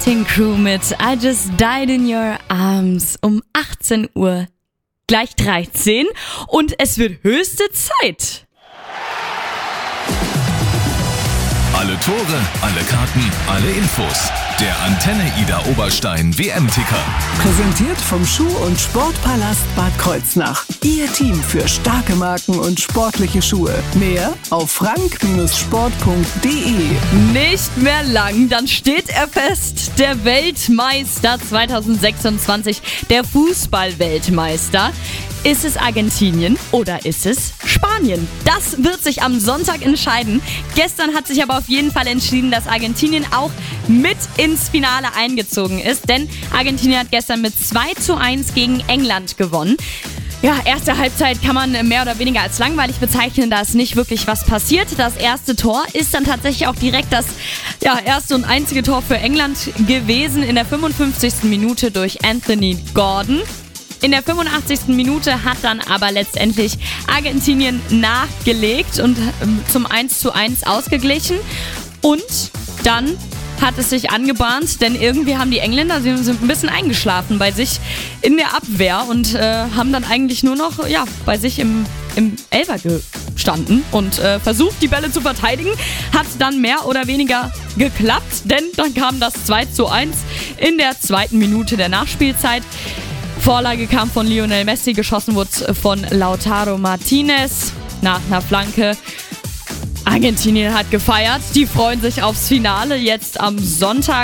Crew mit I Just Died in Your Arms um 18 Uhr, gleich 13 und es wird höchste Zeit. Alle Tore, alle Karten, alle Infos. Der Antenne Ida Oberstein WM-Ticker. Präsentiert vom Schuh- und Sportpalast Bad Kreuznach. Ihr Team für starke Marken und sportliche Schuhe. Mehr auf frank-sport.de. Nicht mehr lang, dann steht er fest. Der Weltmeister 2026, der Fußball-Weltmeister. Ist es Argentinien oder ist es Spanien? Das wird sich am Sonntag entscheiden. Gestern hat sich aber auf jeden Fall entschieden, dass Argentinien auch mit ins Finale eingezogen ist. Denn Argentinien hat gestern mit 2:1 gegen England gewonnen. Ja, erste Halbzeit kann man mehr oder weniger als langweilig bezeichnen, da ist nicht wirklich was passiert. Das erste Tor ist dann tatsächlich auch direkt das erste und einzige Tor für England gewesen in der 55. Minute durch Anthony Gordon. In der 85. Minute hat dann aber letztendlich Argentinien nachgelegt und zum 1:1 ausgeglichen. Und dann hat es sich angebahnt, denn irgendwie haben die Engländer sind ein bisschen eingeschlafen bei sich in der Abwehr und haben dann eigentlich nur noch bei sich im Elfer gestanden und versucht, die Bälle zu verteidigen. Hat dann mehr oder weniger geklappt, denn dann kam das 2:1 in der 2. Minute der Nachspielzeit. Vorlage kam von Lionel Messi, geschossen wurde von Lautaro Martinez nach einer Flanke. Argentinien hat gefeiert, die freuen sich aufs Finale jetzt am Sonntag.